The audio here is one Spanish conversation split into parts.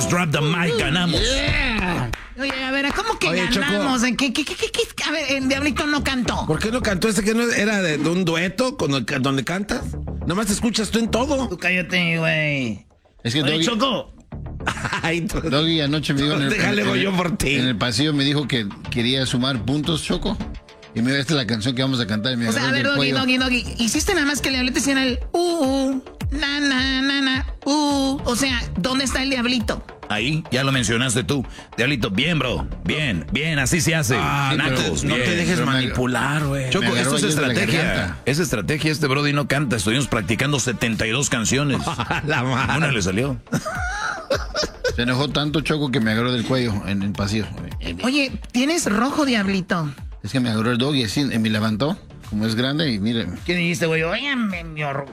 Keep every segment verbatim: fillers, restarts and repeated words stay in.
just drop the mic, ganamos. Yeah. Oye, a ver, ¿cómo que Oye, ganamos? Choco. ¿Qué, qué, qué, qué, qué? A ver, el Diablito no cantó. ¿Por qué no cantó este que no era de, de un dueto con el, donde cantas? Nomás te escuchas tú en todo. Tú cállate, güey. Es que Oye, Doggy, Choco. Ay, tú- Doggy anoche me dijo en el, Déjale, en- voy yo por ti. en el pasillo me dijo que quería sumar puntos, Choco. Y me dijo, esta es la canción que vamos a cantar. Y me O sea, a agarró ver, del Doggy, cuello. Doggy, Doggy. Hiciste nada más que el Diablito hiciera el uh, uh, na, na, na, na, uh. O sea, ¿dónde está el Diablito? Ahí, ya lo mencionaste tú. Diablito, bien, bro. Bien, bien, así se hace. Ah, no Nacos, te, no bien. te dejes Pero me- manipular, güey. Choco, Me esto agarró es ayer de la estrategia. garganta. Es estrategia, este Brody no canta. Estuvimos practicando setenta y dos canciones. La madre. Una le salió. Se enojó tanto, Choco, que me agarró del cuello en el pasillo. Oye, tienes rojo, Diablito. Es que me agarró el Doggy así, y me levantó, como es grande, y mire. ¿Qué dijiste, güey? Óigame, mi orco.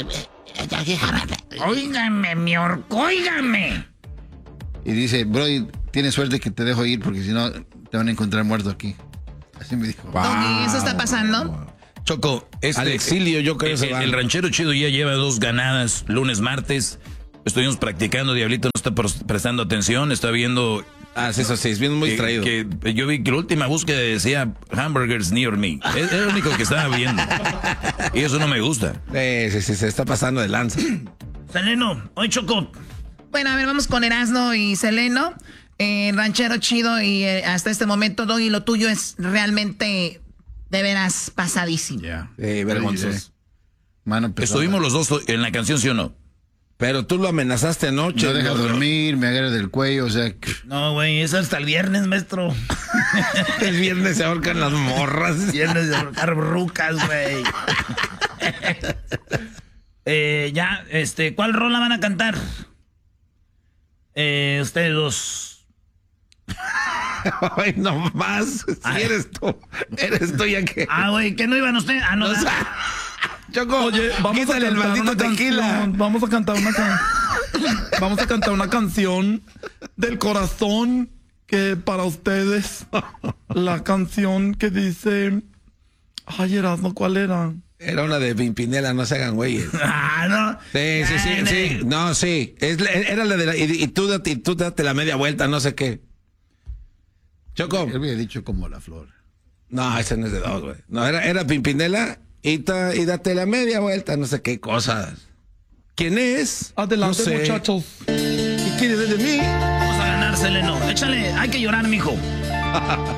Óigame, mi orco, óigame. Y dice, Brody, tienes suerte que te dejo ir porque si no te van a encontrar muerto aquí. Así me dijo. Doggy, ¿eso está pasando? Choco, este, Al exilio, yo creo el, que se van. el ranchero chido ya lleva dos ganadas, lunes, martes. Estuvimos practicando, Diablito no está pres- prestando atención, está viendo Ah, sí, eso sí, es bien muy que, distraído. que yo vi que la última búsqueda decía hamburgers near me. Es, es lo único que estaba viendo. Y eso no me gusta. Sí, sí, sí, se está pasando de lanza. Seleno, hoy Choco. Bueno, a ver, vamos con Erasno y Seleno. Eh, ranchero chido y eh, hasta este momento, Doggy, lo tuyo es realmente de veras pasadísimo. Ya. Sí, vergonzoso. Mano pesada. Estuvimos los dos en la canción, ¿sí o no? Pero tú lo amenazaste anoche. No deja ¿no? dormir, me agarra del cuello, o sea... No, güey, eso hasta el viernes, maestro. El viernes se ahorcan las morras. Viernes de ahorcar rucas, güey. eh, ya, este, ¿cuál rola van a cantar? Eh, ustedes dos. Ay, no más. Si Ay. eres tú. Eres tú ya que. Ah, güey, ¿qué no iban ustedes? Ah, no. O sea, Choco, Oye, vamos a quítale el cantar maldito una tequila. canción. Vamos a cantar una can- Vamos a cantar una canción del corazón que para ustedes la canción que dice, ay, Erasmo, ¿cuál era? Era una de Pimpinela, no se hagan güeyes. Ah, no. Sí, sí, sí, sí. No, sí. Es, la- era la de la. Y, y tú, date- y tú date la media vuelta, no sé qué. Choco. Él había dicho como la flor. No, ese no es de dos, güey. No, era, era Pimpinela y, ta- y date la media vuelta, no sé qué cosas. ¿Quién es? Adelante, No sé. muchachos. ¿Qué quiere de mí? Vamos a ganar, Seleno. Échale, hay que llorar, mijo.